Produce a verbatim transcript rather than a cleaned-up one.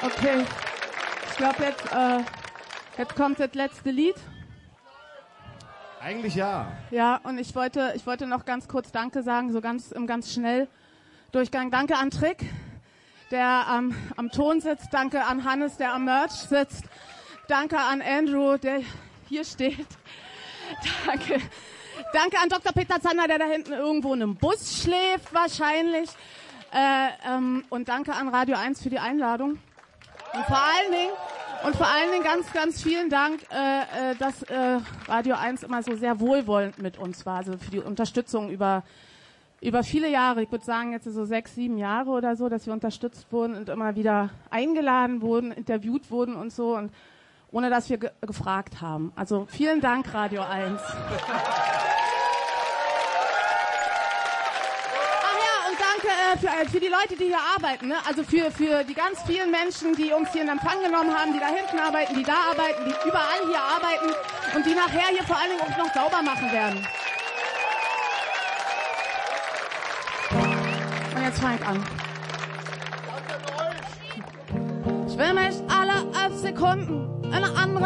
Okay. Ich glaube, jetzt, äh, jetzt kommt das letzte Lied. Eigentlich ja. Ja, und ich wollte, ich wollte noch ganz kurz Danke sagen, so ganz im ganz schnell Durchgang. Danke an Trick, der am, am Ton sitzt. Danke an Hannes, der am Merch sitzt. Danke an Andrew, der hier steht. Danke. Danke an Doktor Peter Zander, der da hinten irgendwo in einem Bus schläft, wahrscheinlich. Äh, ähm, und danke an Radio eins für die Einladung. Und vor allen Dingen, und vor allen Dingen ganz, ganz vielen Dank, äh, äh, dass äh, Radio eins immer so sehr wohlwollend mit uns war, also für die Unterstützung über über viele Jahre. Ich würde sagen jetzt so sechs, sieben Jahre oder so, dass wir unterstützt wurden und immer wieder eingeladen wurden, interviewt wurden und so, und ohne dass wir ge- gefragt haben. Also vielen Dank, Radio eins. Für, für die Leute, die hier arbeiten, ne? Also für, für die ganz vielen Menschen, die uns hier in Empfang genommen haben, die da hinten arbeiten, die da arbeiten, die überall hier arbeiten und die nachher hier vor allen Dingen auch noch sauber machen werden. Und jetzt fang ich an. Ich will mich alle elf Sekunden in eine andere